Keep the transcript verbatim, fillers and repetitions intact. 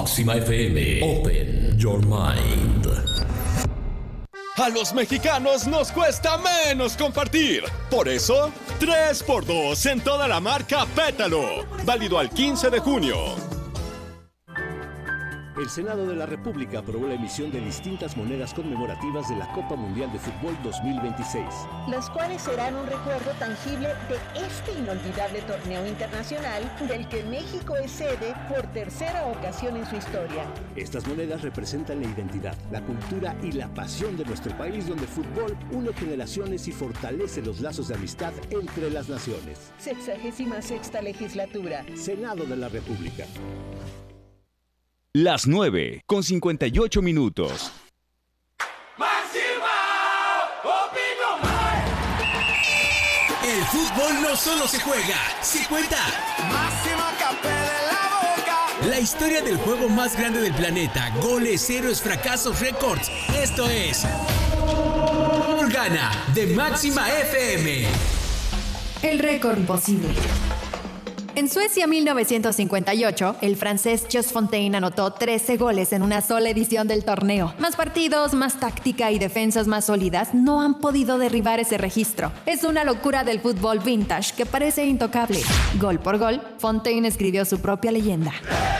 Máxima F M. Open your mind. A los mexicanos nos cuesta menos compartir. Por eso, tres por dos en toda la marca Pétalo. Válido al quince de junio. El Senado de la República aprobó la emisión de distintas monedas conmemorativas de la Copa Mundial de Fútbol dos mil veintiséis. Las cuales serán un recuerdo tangible de este inolvidable torneo internacional del que México es sede por tercera ocasión en su historia. Estas monedas representan la identidad, la cultura y la pasión de nuestro país, donde el fútbol une generaciones y fortalece los lazos de amistad entre las naciones. Sexagésima sexta legislatura. Senado de la República. Las nueve con cincuenta y ocho minutos. El fútbol no solo se juega, se cuenta. Máxima Capé de la boca. La historia del juego más grande del planeta. Goles, héroes, fracasos, récords. Esto es Gana de Máxima F M. El récord imposible. En Suecia mil novecientos cincuenta y ocho, el francés Just Fontaine anotó trece goles en una sola edición del torneo. Más partidos, más táctica y defensas más sólidas no han podido derribar ese registro. Es una locura del fútbol vintage que parece intocable. Gol por gol, Fontaine escribió su propia leyenda.